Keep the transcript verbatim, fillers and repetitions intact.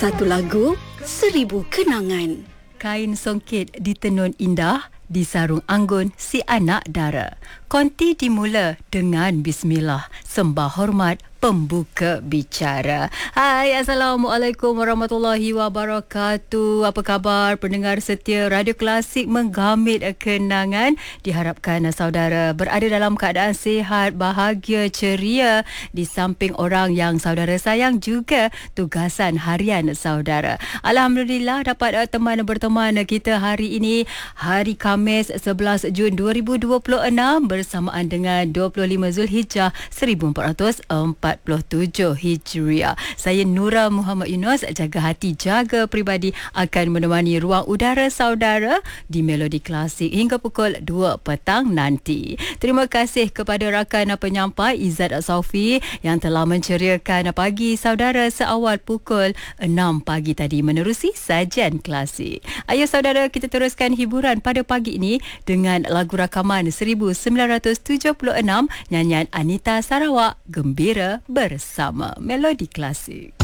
Satu lagu, seribu kenangan. Kain songket ditenun indah, disarung anggun si anak dara. Konti dimula dengan bismillah, sembah hormat pembuka bicara. Hai, Assalamualaikum warahmatullahi wabarakatuh. Apa khabar pendengar setia Radio Klasik Menggamit Kenangan? Diharapkan saudara berada dalam keadaan sihat, bahagia, ceria di samping orang yang saudara sayang, juga tugasan harian saudara. Alhamdulillah dapat uh, teman berteman kita hari ini, hari Khamis sebelas Jun dua ribu dua puluh enam, bersamaan dengan dua puluh lima Zulhijjah seribu empat ratus empat puluh tujuh Hijriah. Saya Nura Muhammad Yunus, jaga hati, jaga peribadi, akan menemani ruang udara saudara di Melodi Klasik hingga pukul dua petang nanti. Terima kasih kepada rakan penyampai Izzat Saufi yang telah menceriakan pagi saudara seawal pukul enam pagi tadi menerusi sajian klasik. Ayo saudara, kita teruskan hiburan pada pagi ini dengan lagu rakaman seribu sembilan ratus tujuh puluh enam, nyanyian Anita Sarawak, Gembira Bersama, Melodi Klasik.